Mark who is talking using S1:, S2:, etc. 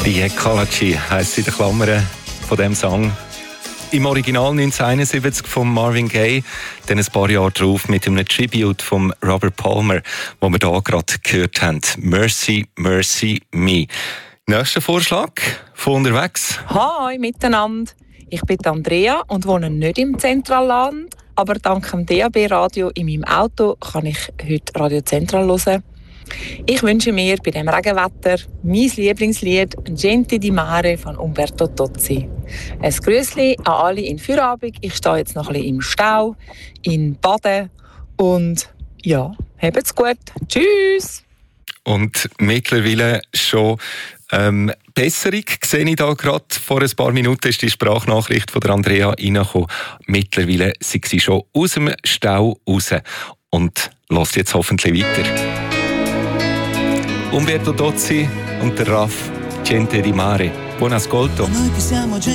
S1: Die Ecology heisst in den Klammern von diesem Song. Im Original 1971 von Marvin Gaye, dann ein paar Jahre drauf mit einem Tribute von Robert Palmer, wo wir hier gerade gehört haben. Mercy, Mercy Me. Nächster Vorschlag von unterwegs.
S2: Hi miteinander. Ich bin Andrea und wohne nicht im Zentralland, aber dank dem DAB-Radio in meinem Auto kann ich heute Radio Zentral hören. Ich wünsche mir bei dem Regenwetter mein Lieblingslied «Gente di Mare» von Umberto Tozzi. Ein Grüßli an alle in Feierabend. Ich stehe jetzt noch ein bisschen im Stau, in Baden und ja, habt's gut. Tschüss!
S1: Und mittlerweile schon Besserung sehe ich da gerade. Vor ein paar Minuten ist die Sprachnachricht von der Andrea reingekommen. Mittlerweile sind sie schon aus dem Stau raus und lässt jetzt hoffentlich weiter. Umberto Tozzi und der Raff, Gente di Mare. Buon ascolto.